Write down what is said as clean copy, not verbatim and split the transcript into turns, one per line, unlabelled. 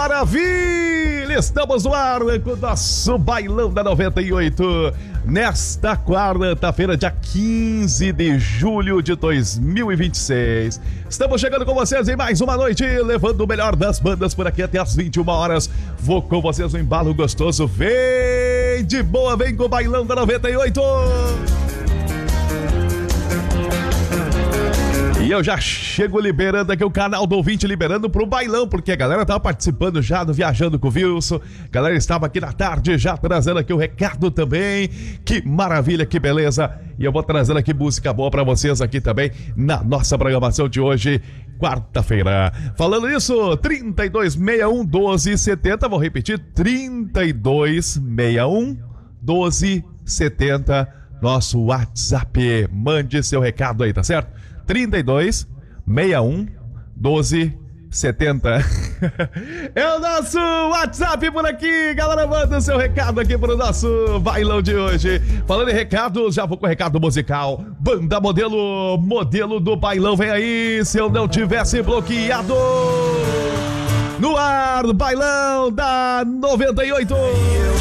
maravilha! Estamos no ar com o nosso Bailão da 98. Nesta quarta-feira, dia 15 de julho de 2026. Estamos chegando com vocês em mais uma noite, levando o melhor das bandas por aqui até as 21 horas. Vou com vocês no embalo gostoso. Vem de boa, vem com o Bailão da 98. E eu já chego liberando aqui o canal do ouvinte, liberando pro bailão, porque a galera tava participando já do Viajando com o Wilson. A galera estava aqui na tarde já trazendo aqui o recado também. Que maravilha, que beleza. E eu vou trazendo aqui música boa pra vocês aqui também na nossa programação de hoje, quarta-feira. Falando nisso, 3261-1270, vou repetir, 3261-1270, nosso WhatsApp. Mande seu recado aí, tá certo? 3261-1270. É o nosso WhatsApp por aqui, galera. Manda seu recado aqui pro nosso bailão de hoje. Falando em recados, já vou com o recado musical. Banda modelo do bailão, vem aí. Se eu não tivesse bloqueado. No ar, bailão da 98.